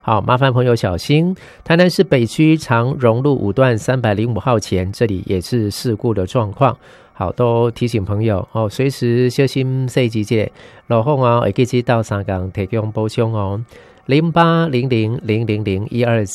好，麻烦朋友小心。台南市北区长荣路5段305号前，这里也是事故的状况。好，都提醒朋友哦，随时小心细节这路况哦，会记得到3港提供补充哦。0800000124